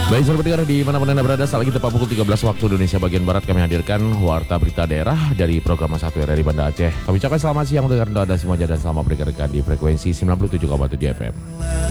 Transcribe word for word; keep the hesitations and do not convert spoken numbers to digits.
Baik sahabat pendengar di mana-mana Anda berada, saat lagi tepat pukul tiga belas waktu Indonesia bagian Barat kami hadirkan Warta Berita Daerah dari program satu R R I Banda Aceh. Kami ucapkan selamat siang untuk Anda semua dan selamat bergerak di frekuensi sembilan puluh tujuh koma tujuh F M.